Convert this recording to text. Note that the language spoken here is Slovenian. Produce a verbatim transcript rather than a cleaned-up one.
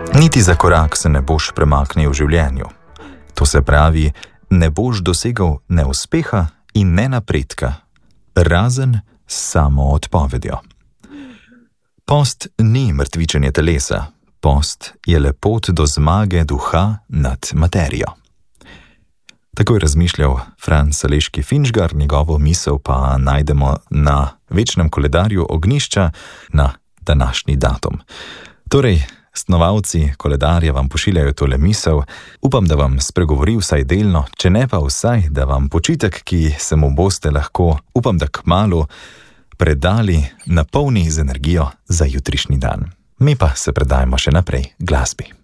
Niti za korak se ne boš premaknil v življenju. To se pravi, ne boš dosegal ne uspeha in ne napredka, razen s samo odpovedjo. Post ni mrtvičenje telesa, post je le pot do zmage duha nad materijo. Tako je razmišljal Franc Aleški Finžgar, njegovo misel pa najdemo na večnem koledarju Ognjišča na današnji datum. Torej, snovalci koledarja vam pošiljajo tole misel, upam, da vam spregovori vsaj delno, če ne pa vsaj, da vam počitek, ki se mu boste lahko, upam, da kmalu predali, napolni z energijo za jutrišnji dan. Mi pa se predajmo še naprej glasbi.